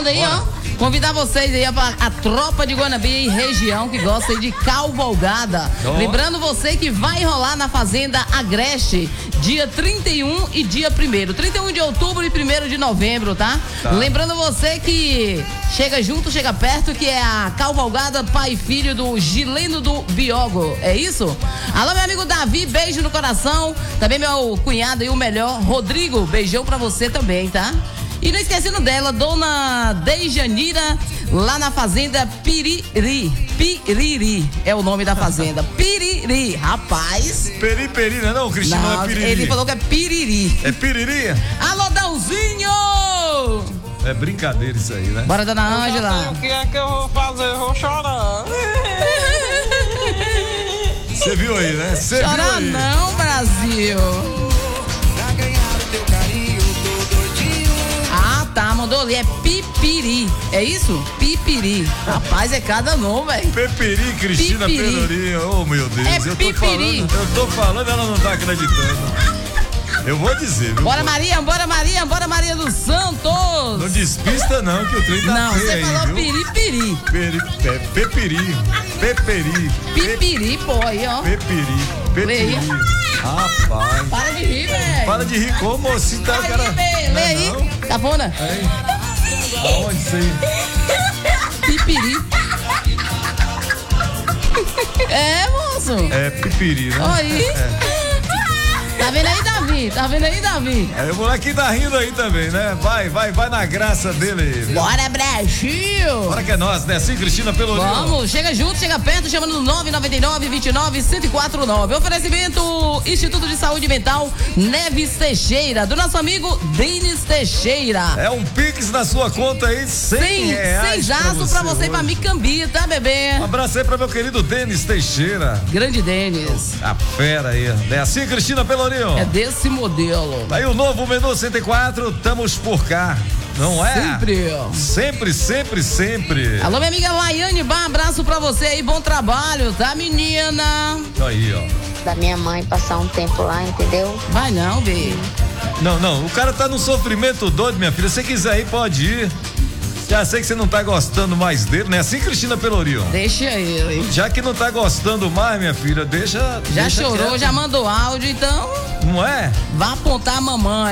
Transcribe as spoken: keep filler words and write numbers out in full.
chegando aí, Bora. ó. Convidar vocês aí, a, a tropa de Guanabi e região que gosta aí de cavalgada. Oh. Lembrando você que vai rolar na Fazenda Agreste, dia trinta e um e dia primeiro. trinta e um de outubro e primeiro de novembro, tá? tá? Lembrando você que chega junto, chega perto, que é a cavalgada pai e filho do Gileno do Biogo. É isso? Alô, meu amigo Davi, beijo no coração. Também meu cunhado e o melhor, Rodrigo, beijão pra você também, tá? E não esquecendo dela, dona Dejanira, lá na fazenda Piriri. Piriri é o nome da fazenda. Piriri, rapaz. Peri, peri, não é não, Cristina, não, é piriri. Ele falou que é piriri. É piriri? Alô, Dãozinho! É brincadeira isso aí, né? Bora, dona Ângela. O que é que eu vou fazer? Eu vou chorar. Você viu aí, né? Você viu aí. Chora não, Brasil. Pra ganhar o teu carinho, tô doidinho. Ah, tá, mandou ali, é Pipiri, é isso? Pipiri. Rapaz, é cada nome, velho. Pepiri, Cristina Pelourinho, oh meu Deus. É eu tô Pipiri. falando, eu tô falando, ela não tá acreditando. Eu vou dizer, viu? Bora Maria, bora Maria, bora Maria dos Santos. Não despista não, que o trem tá Não, feio você aí, falou viu? piripiri. Peri, é, pepiri, peperi. Pipiri, pô, aí, ó. Pepiri, pepiri. Rapaz. Para de rir, velho. Para de rir como se tá o cara... Lê aí, Capona. Aí. Aonde isso aí? Pipiri. É, moço. É pipiri, né? Aí. É. Tá vendo aí, Davi? Tá vendo aí, Davi? É, o moleque tá rindo aí também, né? Vai, vai, vai na graça dele. Viu? Bora, Brasil! Bora que é nós, né? Assim, Cristina Pelourinho. Vamos, chega junto, chega perto, chamando no nove nove nove, vinte e nove, cento e quatro nove. Oferecimento Instituto de Saúde Mental Neves Teixeira, do nosso amigo Denis Teixeira. É um Pix na sua conta aí, cem reais. Sem jaço pra você, pra Micambi, tá, bebê? Um abraço aí pra meu querido Denis Teixeira. Grande Denis. A fera aí. É assim, Cristina Pelourinho. É desse modelo. Aí o novo menu cento e quatro, estamos por cá. Não é? Sempre. Sempre, sempre, sempre. Alô, minha amiga Laiane Bar, abraço pra você aí, bom trabalho, tá, menina? Aí, ó. Da minha mãe passar um tempo lá, entendeu? Vai não, bê. Não, não, o cara tá num sofrimento doido, minha filha. Se você quiser ir, pode ir. Já sei que você não tá gostando mais dele, né? Assim, Cristina Pelourinho. Deixa ele. Já que não tá gostando mais, minha filha, deixa. Já deixa chorou, quieto. já mandou áudio, então. Não é? Vá apontar a mamãe.